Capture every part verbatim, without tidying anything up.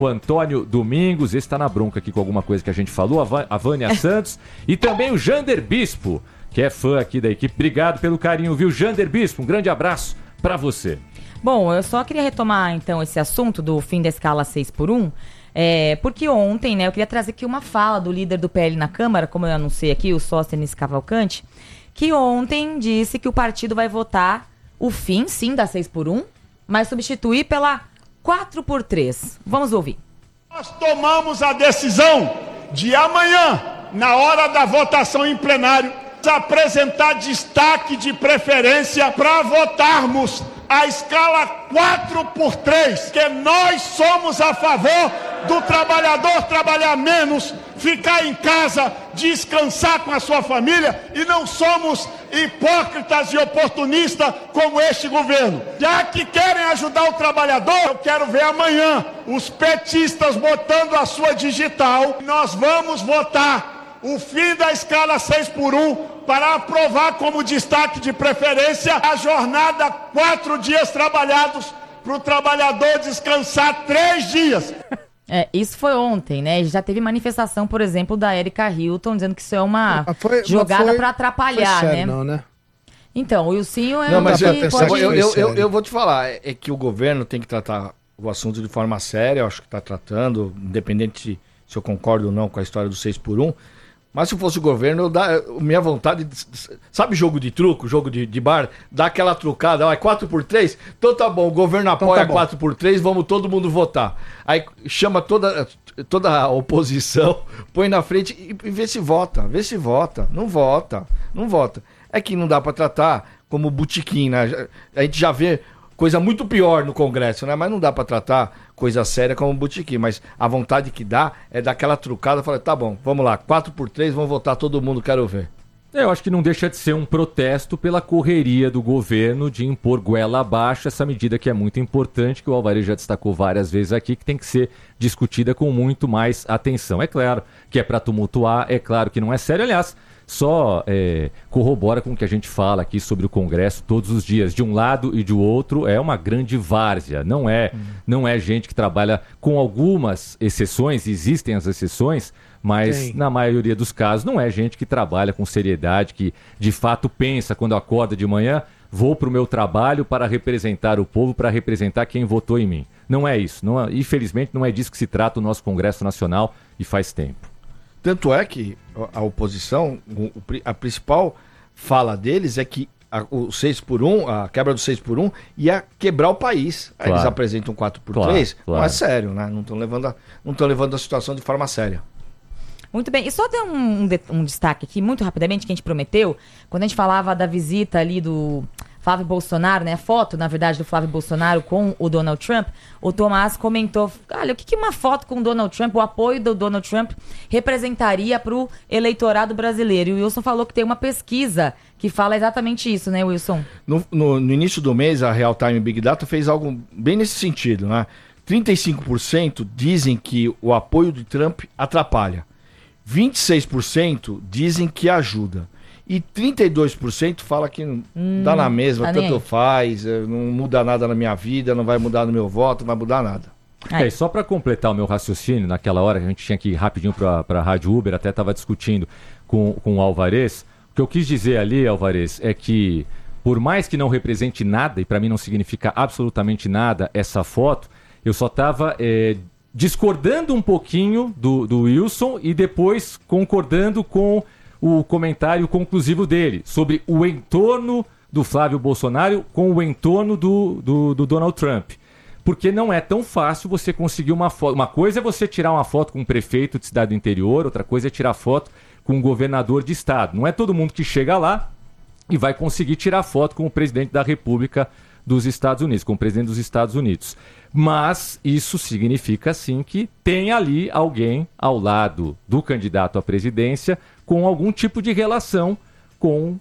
O Antônio Domingos, esse está na bronca aqui com alguma coisa que a gente falou, a, Va- a Vânia Santos e também o Jander Bispo, que é fã aqui da equipe. Obrigado pelo carinho, viu, Jander Bispo? Um grande abraço para você. Bom, eu só queria retomar, então, esse assunto do fim da escala seis por um, é, porque ontem, né, eu queria trazer aqui uma fala do líder do P L na Câmara, como eu anunciei aqui, o Sóstenes Cavalcante, que ontem disse que o partido vai votar o fim, sim, da seis por um, mas substituir pela quatro por três. Vamos ouvir. Nós tomamos a decisão de amanhã, na hora da votação em plenário, apresentar destaque de preferência para votarmos a escala quatro por três, que nós somos a favor do trabalhador trabalhar menos, ficar em casa, descansar com a sua família, e não somos hipócritas e oportunistas como este governo. Já que querem ajudar o trabalhador, eu quero ver amanhã os petistas botando a sua digital. Nós vamos votar o fim da escala seis por um para aprovar como destaque de preferência a jornada quatro dias trabalhados para o trabalhador descansar três dias. É, isso foi ontem, né? Já teve manifestação, por exemplo, da Erika Hilton, dizendo que isso é uma foi, jogada para atrapalhar, foi sério, né? Não, né? Então, o Ilcinho... Não, mas eu, pode... eu, eu, eu, eu vou te falar, é, é que o governo tem que tratar o assunto de forma séria, eu acho que está tratando, independente se eu concordo ou não com a história do seis por um, mas se fosse o governo, eu dá, minha vontade, sabe jogo de truco, jogo de, de bar, dá aquela trucada, ó, é quatro por três, então tá bom, o governo apoia então tá quatro por três, vamos todo mundo votar. Aí chama toda, toda a oposição, põe na frente e, e vê se vota, vê se vota, não vota, não vota. É que não dá pra tratar como botequim, né? A gente já vê coisa muito pior no Congresso, né? Mas não dá pra tratar coisa séria como botequim. Mas a vontade que dá é daquela trucada, falar, tá bom, vamos lá, quatro por três, vamos votar todo mundo, quero ver. Eu acho que não deixa de ser um protesto pela correria do governo de impor goela abaixo essa medida que é muito importante, que o Alvarez já destacou várias vezes aqui, que tem que ser discutida com muito mais atenção. É claro que é para tumultuar, é claro que não é sério, aliás, só é, corrobora com o que a gente fala aqui sobre o Congresso todos os dias. De um lado e de outro é uma grande várzea. Não é, hum. não é gente que trabalha com algumas exceções, existem as exceções, mas Sim. na maioria dos casos não é gente que trabalha com seriedade, que de fato pensa quando acorda de manhã, vou para o meu trabalho para representar o povo, para representar quem votou em mim. Não é isso. Não é, infelizmente não é disso que se trata o nosso Congresso Nacional e faz tempo. Tanto é que a oposição, a principal fala deles é que a, o seis por um, a quebra do seis por um ia quebrar o país. Aí claro. Eles apresentam quatro por três, claro, claro. Não é sério, né? Não estão levando, a, não estão levando a situação de forma séria. Muito bem, e só ter um, um, um destaque aqui, muito rapidamente, que a gente prometeu, quando a gente falava da visita ali do Flávio Bolsonaro, né, a foto, na verdade, do Flávio Bolsonaro com o Donald Trump, o Tomás comentou, olha, o que, que uma foto com o Donald Trump, o apoio do Donald Trump representaria para o eleitorado brasileiro? E o Wilson falou que tem uma pesquisa que fala exatamente isso, né, Wilson? No, no, no início do mês, a Real Time Big Data fez algo bem nesse sentido, né? trinta e cinco por cento dizem que o apoio de Trump atrapalha. vinte e seis por cento dizem que ajuda. E trinta e dois por cento fala que hum, dá na mesma, tá tanto faz, não muda nada na minha vida, não vai mudar no meu voto, não vai mudar nada. É, e só para completar o meu raciocínio, naquela hora que a gente tinha que ir rapidinho para a Rádio Uber, até estava discutindo com, com o Alvarez, o que eu quis dizer ali, Alvarez, é que por mais que não represente nada, e para mim não significa absolutamente nada essa foto, eu só estava... É, discordando um pouquinho do, do Wilson e depois concordando com o comentário conclusivo dele sobre o entorno do Flávio Bolsonaro com o entorno do, do, do Donald Trump. Porque não é tão fácil você conseguir uma foto. Uma coisa é você tirar uma foto com um prefeito de cidade do interior, outra coisa é tirar foto com um governador de estado. Não é todo mundo que chega lá e vai conseguir tirar foto com o presidente da República dos Estados Unidos, com o presidente dos Estados Unidos. Mas isso significa, sim, que tem ali alguém ao lado do candidato à presidência com algum tipo de relação com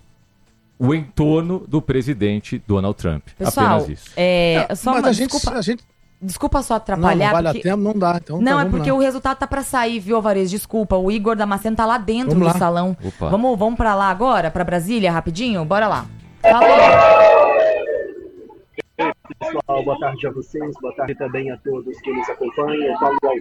o entorno do presidente Donald Trump. Pessoal, apenas isso. É, só mas uma, a gente, desculpa, a gente... desculpa só atrapalhar. Não, não vale porque... a tempo, não dá. Então, não, tá, é porque lá. o resultado tá pra sair, viu, Alvarez? Desculpa, o Igor Damasceno tá lá dentro vamos do lá. salão. Opa. Vamos, vamos pra lá agora, pra Brasília, rapidinho? Bora lá. Fala aí. Pessoal, boa tarde a vocês, boa tarde também a todos que nos acompanham. Paulo